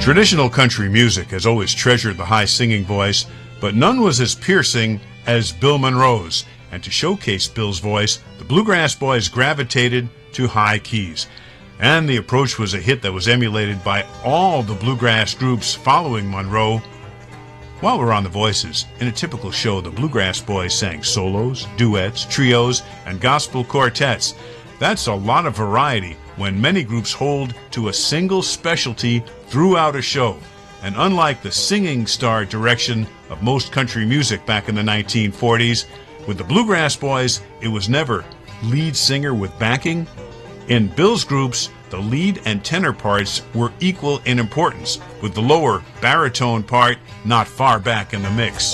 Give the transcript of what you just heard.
Traditional country music has always treasured the high singing voice, but none was as piercing as Bill Monroe's. And to showcase Bill's voice, the Bluegrass Boys gravitated to high keys. And the approach was a hit that was emulated by all the bluegrass groups following Monroe. While we're on the voices, in a typical show, the Bluegrass Boys sang solos, duets, trios, and gospel quartets. That's a lot of variety when many groups hold to a single specialty throughout a show. And unlike the singing star direction of most country music back in the 1940s, with the Bluegrass Boys, it was never lead singer with backing. In Bill's groups, the lead and tenor parts were equal in importance, with the lower baritone part not far back in the mix.